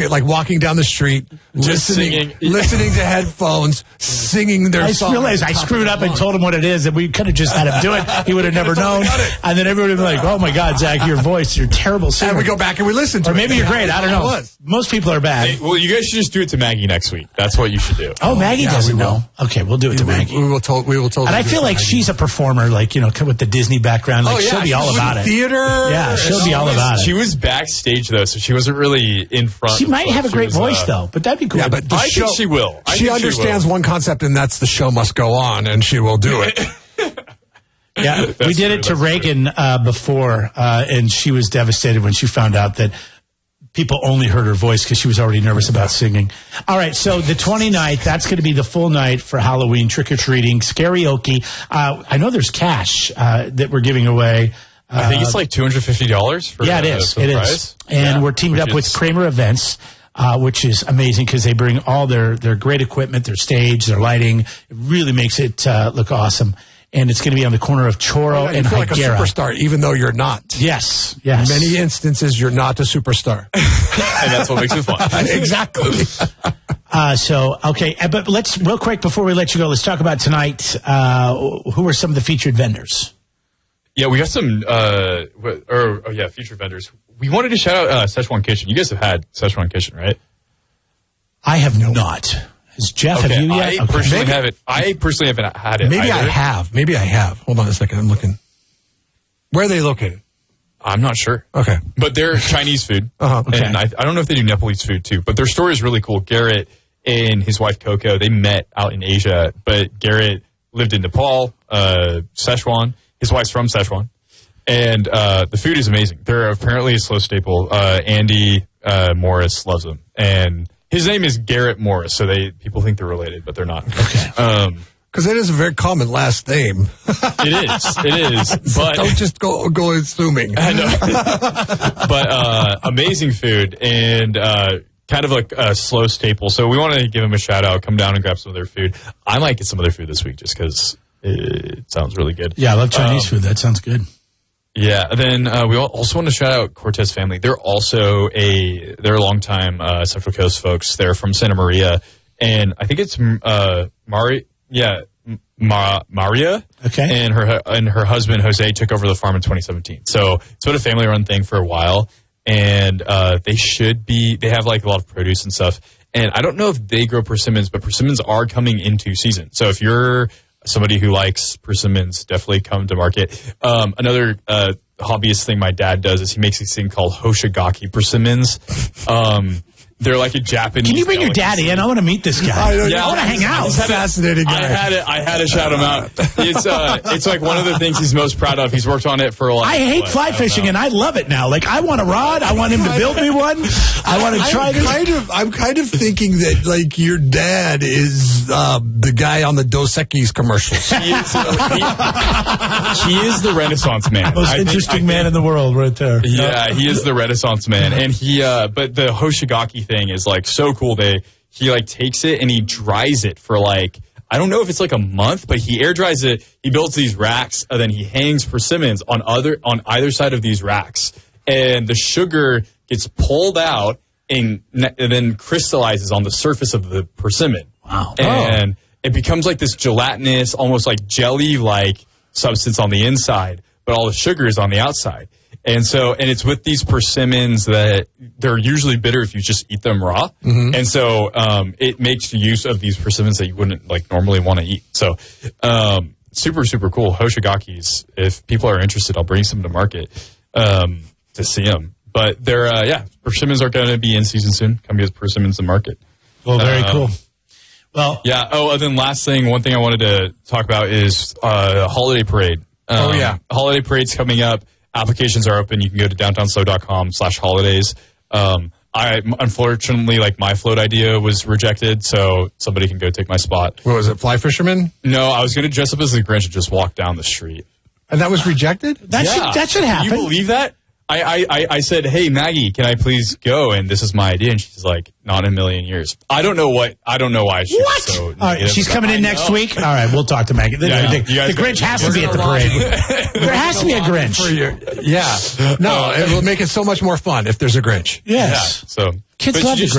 like walking down the street, listening to headphones, singing their song. I realized I screwed up and told him what it is, and we could have just had him do it. He would have never known. And then everybody would be like, oh my God, Zach, your voice, you're a terrible singer. And we go back and we listen to it. Or maybe you're great, I don't know. Most people are bad. Hey, well, you guys should just do it to Maggie next week. That's what you should do. Oh, Maggie doesn't know. Okay, we'll do it to Maggie. We will tell And I feel like she's a performer, like, with the Disney background. Like, she'll be all about it. Theater. Yeah, she'll be all about it. She was backstage, though, so she wasn't really in front. She might have a great voice, though, but that'd be cool. Yeah, but I think she will. She understands one concept, and that's the show must go on, and she will do it. Yeah, we did it to Reagan before, and she was devastated when she found out that people only heard her voice because she was already nervous about singing. All right, so the 29th, that's going to be the full night for Halloween, trick-or-treating, karaoke. I know there's cash that we're giving away. I think it's like $250 for it is. For the prize. And we're teamed up with Kramer Events, which is amazing because they bring all their great equipment, their stage, their lighting. It really makes it look awesome. And it's going to be on the corner of Choro and Higuera. Like a superstar, even though you're not. Yes. In many instances, you're not a superstar. And that's what makes it fun. Exactly. But let's, real quick, before we let you go, let's talk about tonight. Who are some of the featured vendors? Yeah, we got some, featured vendors. We wanted to shout out Szechuan Kitchen. You guys have had Szechuan Kitchen, right? I have not. Has Jeff, have you yet? I personally haven't had it. Maybe either. Maybe I have. Hold on a second. I'm looking. Where are they located? I'm not sure. Okay. But they're Chinese food. Okay. And I don't know if they do Nepalese food too, but their story is really cool. Garrett and his wife Coco, they met out in Asia, but Garrett lived in Nepal, Szechuan. His wife's from Szechuan. And the food is amazing. They're apparently a slow staple. Andy Morris loves them. And his name is Garrett Morris, so people think they're related, but they're not. Okay. Because it is a very common last name. It is. But don't just go assuming. I know. But amazing food and kind of like a slow staple. So we want to give them a shout out. Come down and grab some of their food. I might get some of their food this week just because it sounds really good. Yeah, I love Chinese food. That sounds good. Yeah, and then we also want to shout out Cortez family. They're also they're a longtime Central Coast folks. They're from Santa Maria, and I think it's Maria. Okay, and her husband Jose took over the farm in 2017. So it's been a family-run thing for a while, and they have like a lot of produce and stuff. And I don't know if they grow persimmons, but persimmons are coming into season. So if you're somebody who likes persimmons, definitely come to market. Another hobbyist thing my dad does is he makes this thing called Hoshigaki persimmons. They're like a Japanese. Can you bring your dad in? I want to meet this guy. I want to hang out. He's a fascinating guy. I had to shout him out. It's like one of the things he's most proud of. He's worked on it for a while. I hate fly fishing, and I love it now. Like, I want a rod. I want him to build me one. I want to try this. I'm kind of thinking that, like, your dad is the guy on the Dos Equis commercials. He is the Renaissance man. Most interesting man in the world right there. Yeah, he is the Renaissance man. And but the Hoshigaki thing is like so cool. He like takes it and he dries it for like, I don't know if it's like a month, but he air dries it. He builds these racks and then he hangs persimmons on either side of these racks. And the sugar gets pulled out and then crystallizes on the surface of the persimmon. Wow. And it becomes like this gelatinous, almost like jelly-like substance on the inside, but all the sugar is on the outside. And it's with these persimmons that they're usually bitter if you just eat them raw. Mm-hmm. And so it makes use of these persimmons that you wouldn't like normally want to eat. So super, super cool. Hoshigakis, if people are interested, I'll bring some to market to see them. But persimmons are going to be in season soon. Come get persimmons to market. Well, very cool. Well, yeah. Oh, and then last thing, one thing I wanted to talk about is Holiday Parade. Holiday Parade's coming up. Applications are open. You can go to downtownslow.com/holidays. Unfortunately, like my float idea was rejected, so somebody can go take my spot. What was it, fly fisherman? No, I was going to dress up as the Grinch and just walk down the street. And that was rejected? That should happen. Can you believe that? I said, hey, Maggie, can I please go? And this is my idea. And she's like, not in a million years. I don't know why she was so All right, she's coming in next week? All right, we'll talk to Maggie. The Grinch has to be at the parade. There has to be a Grinch. No, it will make it so much more fun if there's a Grinch. Yes. Yeah, so kids love the Grinch.